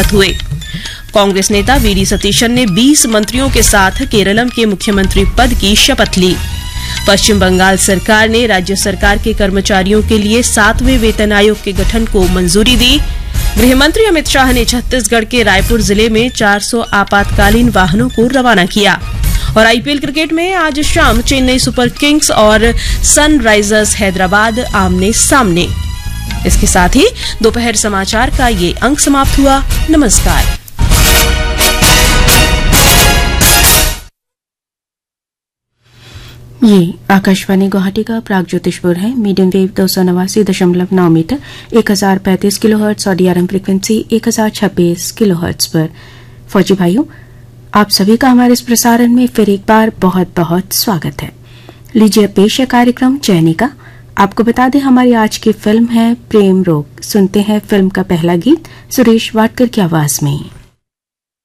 शपथ हुए। कांग्रेस नेता वीडी सतीशन ने 20 मंत्रियों के साथ केरलम के मुख्यमंत्री पद की शपथ ली। पश्चिम बंगाल सरकार ने राज्य सरकार के कर्मचारियों के लिए 7वें वेतन आयोग के गठन को मंजूरी दी। गृहमंत्री अमित शाह ने छत्तीसगढ़ के रायपुर जिले में 400 आपातकालीन वाहनों को रवाना किया। और आईपीएल क्रिकेट में आज शाम चेन्नई सुपर किंग्स और सनराइजर्स हैदराबाद आमने सामने। इसके साथ ही दोपहर समाचार का ये अंक समाप्त हुआ। नमस्कार। ये आकाशवाणी गुवाहाटी का प्राग ज्योतिषपुर है। मीडियम वेव 289.9 मीटर 1035 किलोहर्ट्ज और डीआरएम फ्रीक्वेंसी 1026 किलोहर्ट्ज पर। फौजी भाइयों, आप सभी का हमारे इस प्रसारण में फिर एक बार बहुत बहुत स्वागत है। लीजिए पेश है कार्यक्रम चैनी का। आपको बता दें हमारी आज की फिल्म है प्रेम रोग। सुनते हैं फिल्म का पहला गीत सुरेश वाडकर की आवाज में।